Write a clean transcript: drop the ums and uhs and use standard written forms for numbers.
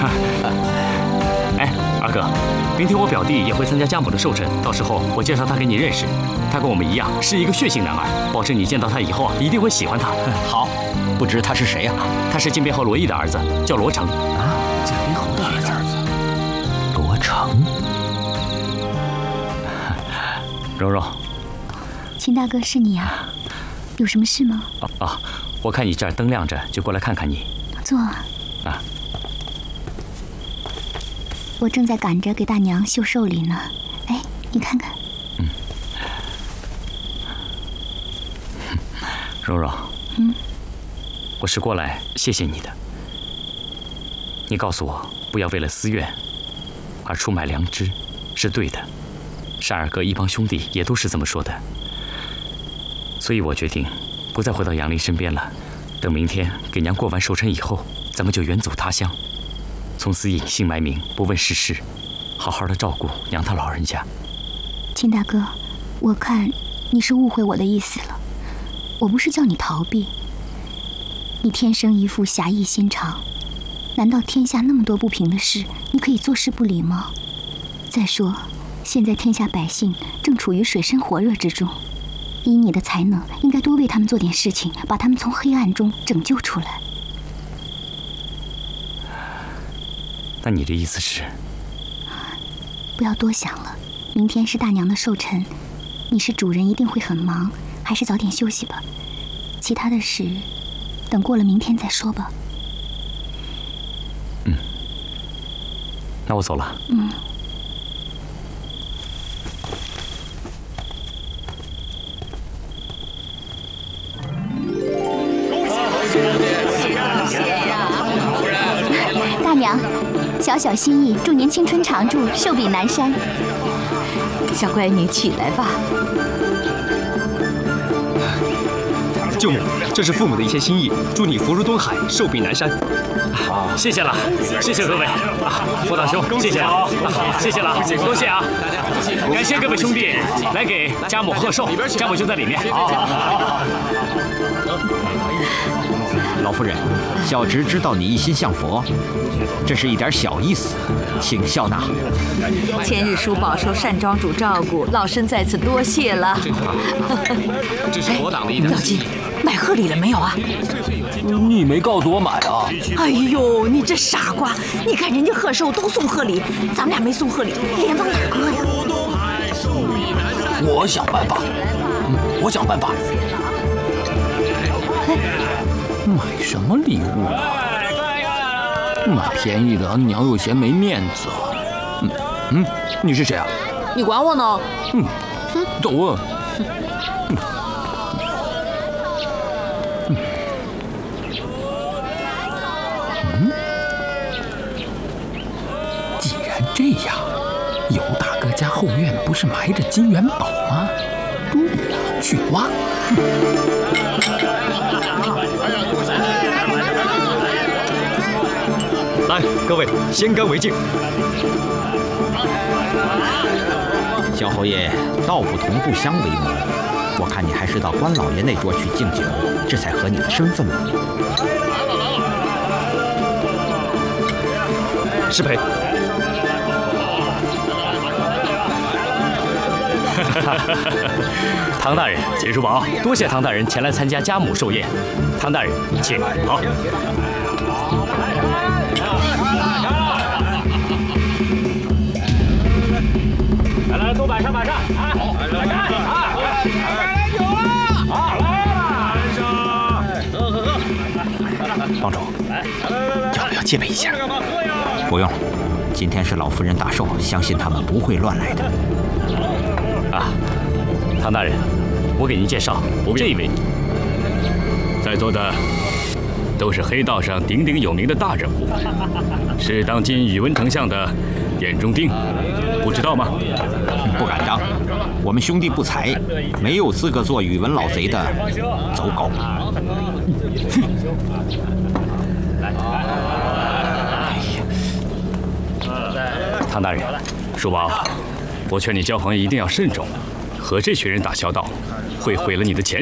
哎，二哥，明天我表弟也会参加家母的寿辰，到时候我介绍他给你认识。他跟我们一样，是一个血性男儿，保证你见到他以后一定会喜欢他。 好，不知他是谁呀？ 他是金边侯罗毅的儿子，叫罗成。 啊，金边侯的儿子，罗成。 蓉蓉， 秦大哥是你啊？有什么事吗？ 我看你这儿灯亮着，就过来看看你。 坐啊。 啊。 我正在赶着给大娘绣寿礼呢。哎，你看看。 蓉蓉。我是过来谢谢你的。你告诉我不要为了私怨而出卖良知，是对的。单二哥一帮兄弟也都是这么说的。所以我决定不再回到杨林身边了。等明天给娘过完寿辰以后，咱们就远走他乡，从此隐姓埋名，不问世事，好好的照顾娘她老人家。 秦大哥，我看你是误会我的意思了。我不是叫你逃避，你天生一副侠义心肠，难道天下那么多不平的事，你可以坐视不理吗？再说，现在天下百姓正处于水深火热之中，以你的才能，应该多为他们做点事情，把他们从黑暗中拯救出来。 那你的意思是？ 不要多想了，明天是大娘的寿辰，你是主人，一定会很忙，还是早点休息吧。其他的事，等过了明天再说吧。 那我走了。 大娘，小小心意，祝您青春常驻，寿比南山。 小乖女，起来吧。 舅母，这是父母的一些心意，祝你福如东海，寿比南山。 谢谢了，谢谢各位。霍大兄，谢谢了，谢谢了，多谢啊！感谢各位兄弟来给家母贺寿，家母就在里面。 老夫人，小侄知道你一心向佛，这是一点小意思，请笑纳。 千日叔饱受单庄主照顾，老身在此多谢了。 这是佛党的一点。 要紧，买贺礼了没有啊？ 你没告诉我买啊？ 哎呦，你这傻瓜！你看人家贺寿都送贺礼，咱们俩没送贺礼，脸往哪搁呀？ 我想办法，我想办法。买什么礼物啊？买便宜的，娘又嫌没面子。你是谁啊？ 你管我呢？ 走啊！既然这样，尤大哥家后院不是埋着金元宝吗？对呀，去挖。来，各位先干为敬。 萧侯爷，道不同不相为谋。我看你还是到关老爷那桌去敬酒，这才合你的身份嘛。 失陪。 唐大人，解叔宝，多谢唐大人前来参加家母寿宴。唐大人，请好。来，都摆上啊！好，摆上啊！来酒了！好，来了！喝！ 帮主，要不要借杯一下？不用了，今天是老夫人大寿，相信他们不会乱来的。 唐大人，我给您介绍，这一位， 在座的都是黑道上鼎鼎有名的大人物，是当今宇文丞相的眼中钉，不知道吗？ 不敢当，我们兄弟不才，没有资格做宇文老贼的走狗。 唐大人， 叔宝，我劝你交朋友一定要慎重，和这群人打交道，会毁了你的前